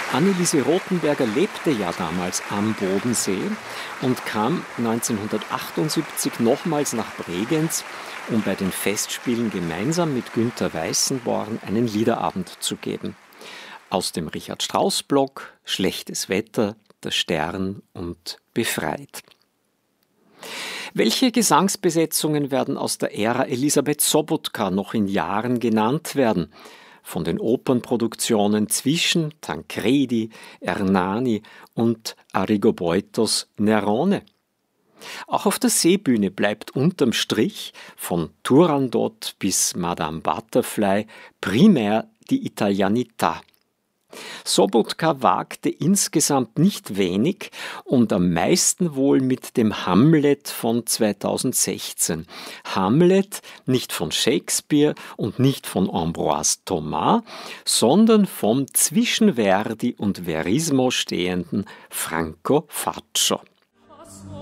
Anneliese Rothenberger lebte ja damals am Bodensee und kam 1978 nochmals nach Bregenz, um bei den Festspielen gemeinsam mit Günter Weißenborn einen Liederabend zu geben. Aus dem Richard-Strauss-Block Schlechtes Wetter, Der Stern und Befreit. Welche Gesangsbesetzungen werden aus der Ära Elisabeth Sobotka noch in Jahren genannt werden? Von den Opernproduktionen zwischen Tancredi, Ernani und Arigoboitos Nerone. Auch auf der Seebühne bleibt unterm Strich, von Turandot bis Madame Butterfly, primär die Italianità. Sobotka wagte insgesamt nicht wenig und am meisten wohl mit dem Hamlet von 2016. Hamlet nicht von Shakespeare und nicht von Ambroise Thomas, sondern vom zwischen Verdi und Verismo stehenden Franco Faccio.